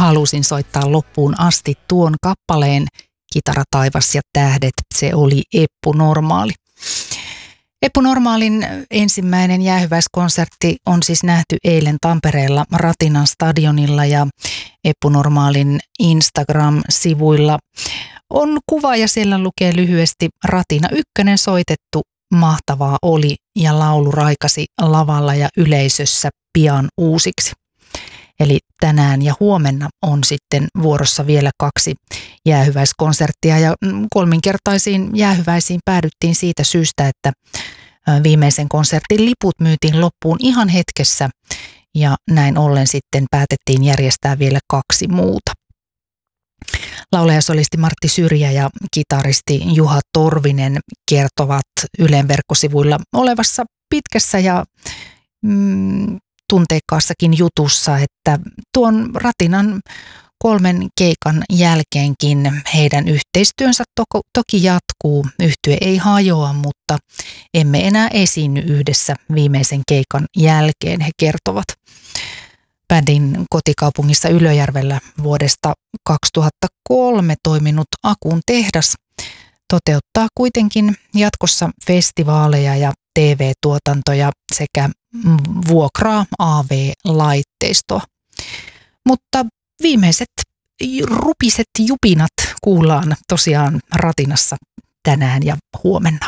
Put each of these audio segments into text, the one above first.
halusin soittaa loppuun asti tuon kappaleen Kitara, taivas ja tähdet. Se oli Eppu Normaali. Eppu Normaalin ensimmäinen jäähyväiskonsertti on siis nähty eilen Tampereella Ratinan stadionilla ja Eppu Normaalin Instagram-sivuilla on kuva ja siellä lukee lyhyesti Ratina 1 soitettu, mahtavaa oli ja laulu raikasi lavalla ja yleisössä pian uusiksi. Eli tänään ja huomenna on sitten vuorossa vielä 2 jäähyväiskonserttia ja kolminkertaisiin jäähyväisiin päädyttiin siitä syystä, että viimeisen konsertin liput myytiin loppuun ihan hetkessä ja näin ollen sitten päätettiin järjestää vielä 2 muuta. Laulaja-solisti Martti Syrjä ja kitaristi Juha Torvinen kertovat Ylen verkkosivuilla olevassa pitkässä ja tunteikkaassakin jutussa, että tuon Ratinan 3 keikan jälkeenkin heidän yhteistyönsä toki jatkuu. Yhtye ei hajoa, mutta emme enää esiinny yhdessä viimeisen keikan jälkeen, he kertovat. Bändin kotikaupungissa Ylöjärvellä vuodesta 2003 toiminut Akun tehdas toteuttaa kuitenkin jatkossa festivaaleja ja TV-tuotantoja sekä vuokraa AV-laitteistoa. Mutta viimeiset rupiset jupinat kuullaan tosiaan Ratinassa tänään ja huomenna.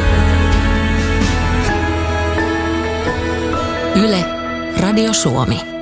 Yle, Radio Suomi.